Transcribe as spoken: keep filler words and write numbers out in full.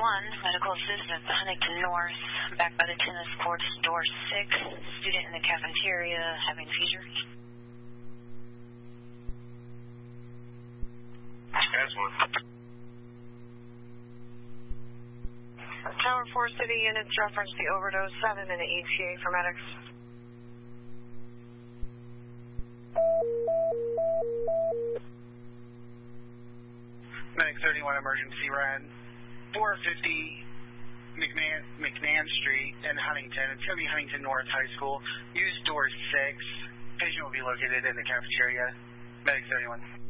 one, medical assistant at Huntington North, back by the tennis courts, door six, student in the cafeteria having seizures. That's one. Tower four City units reference the overdose, seven in the E T A for medics. Medic thirty-one emergency run, four fifty McNan, McNan Street in Huntington. It's going to be Huntington North High School. Use door six. Patient will be located in the cafeteria. Medic thirty-one.